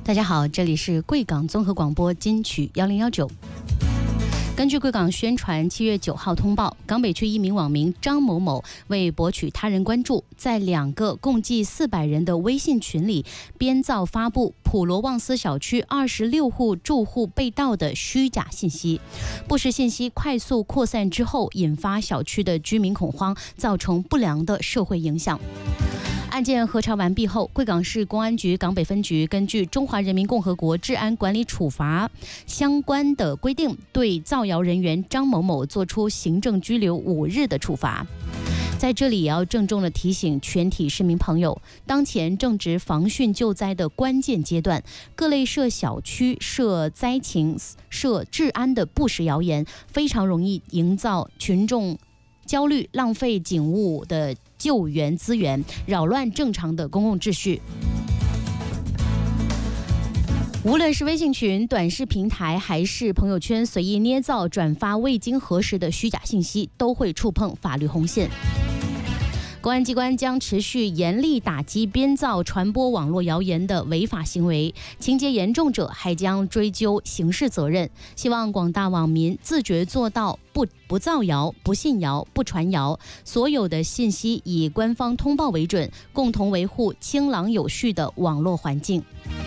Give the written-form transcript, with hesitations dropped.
大家好，这里是贵港综合广播金曲1019。根据贵港宣传7月9号通报，港北区一名网民张某某为博取他人关注，在2个共计400人的微信群里编造发布普罗旺斯小区26户住户被盗的虚假信息，不实信息快速扩散之后，引发小区的居民恐慌，造成不良的社会影响。案件核查完毕后，贵港市公安局港北分局根据《中华人民共和国治安管理处罚》相关的规定，对造谣人员张某某作出行政拘留5日的处罚。在这里也要郑重地提醒全体市民朋友，当前正值防汛救灾的关键阶段，各类涉小区、涉灾情、涉治安的不实谣言，非常容易营造群众焦虑，浪费警务的救援资源，扰乱正常的公共秩序。无论是微信群、短视平台，还是朋友圈随意捏造、转发未经核实的虚假信息，都会触碰法律红线。公安机关将持续严厉打击编造、传播网络谣言的违法行为，情节严重者还将追究刑事责任。希望广大网民自觉做到不造谣、不信谣、不传谣，所有的信息以官方通报为准，共同维护清朗有序的网络环境。